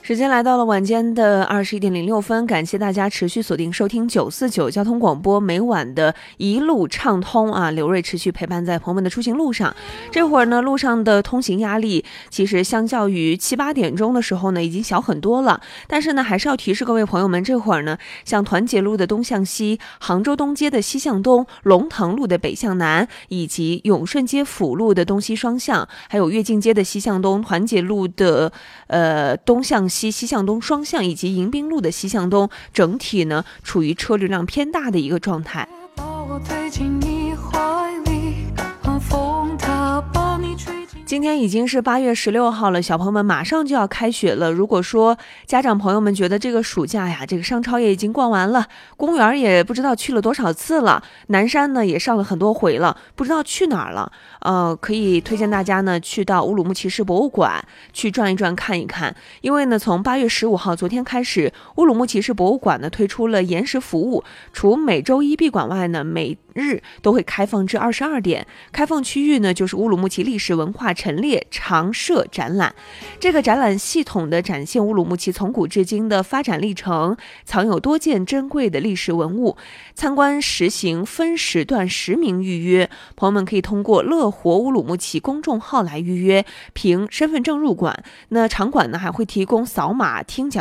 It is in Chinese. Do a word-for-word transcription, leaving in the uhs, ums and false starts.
时间来到了晚间的二十一点零六分，感谢大家持续锁定收听九四九交通广播，每晚的一路畅通啊，刘瑞持续陪伴在朋友们的出行路上。这会儿呢，路上的通行压力其实相较于七八点钟的时候呢，已经小很多了。但是呢，还是要提示各位朋友们，这会儿呢，像团结路的东向西、杭州东街的西向东、龙腾路的北向南，以及永顺街辅路的东西双向，还有跃进街的西向东、团结路的呃东向西。西向东双向以及迎宾路的西向东，整体呢处于车流量偏大的一个状态。今天已经是八月十六号了，小朋友们马上就要开学了。如果说家长朋友们觉得这个暑假呀，这个商超也已经逛完了，公园也不知道去了多少次了，南山呢也上了很多回了，不知道去哪儿了。呃，可以推荐大家呢去到乌鲁木齐市博物馆去转一转看一看，因为呢从八月十五号昨天开始，乌鲁木齐市博物馆呢推出了延时服务，除每周一闭馆外呢，每日都会开放至二十二点。开放区域呢就是乌鲁木齐历史文化陈列常设展览。这个展览系统的展现乌鲁木齐从古至今的发展历程，藏有多件珍贵的历史文物。参观实行分时段实名预约，朋友们可以通过乐活乌鲁木齐公众号来预约，凭身份证入馆。那场馆呢还会提供扫码听讲